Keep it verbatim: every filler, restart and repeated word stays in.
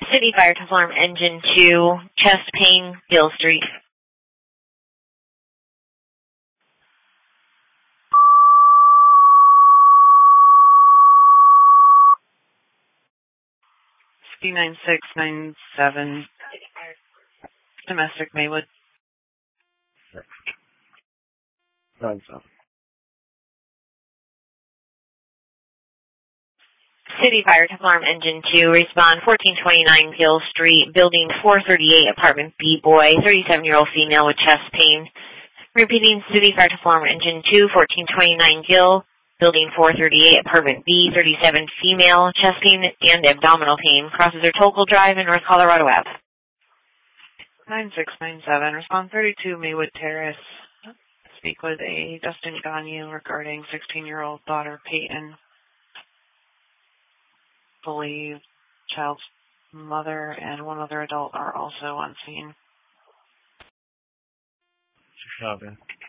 City Fire to Alarm Engine two, chest pain, Gill Street. C nine six nine seven, domestic Maywood. nine seven. City Fire to Alarm Engine two, respond fourteen twenty-nine Gill Street, Building four thirty-eight, Apartment B, boy, thirty-seven-year-old female with chest pain. Repeating, City Fire to Alarm Engine two, fourteen twenty-nine Gill, Building four thirty-eight, Apartment B, thirty-seven, female, chest pain and abdominal pain. Crosses Ertolkle Drive in North Colorado Ave. nine six nine seven, respond thirty-two Maywood Terrace. Speak with a Dustin Gagne regarding sixteen-year-old daughter Peyton. Believe child's mother and one other adult are also on scene. Chicago.